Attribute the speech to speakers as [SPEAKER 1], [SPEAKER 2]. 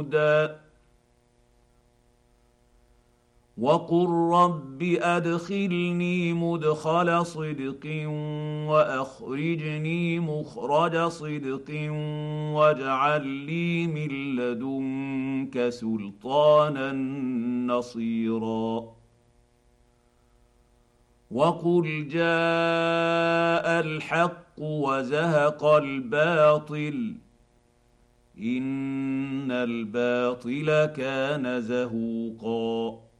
[SPEAKER 1] وقل رب ادخلني مدخل صدق واخرجني مخرج صدق واجعل لي من لدنك سلطانا نصيرا وقل جاء الحق وزهق الباطل ان الباطل كان زهوقا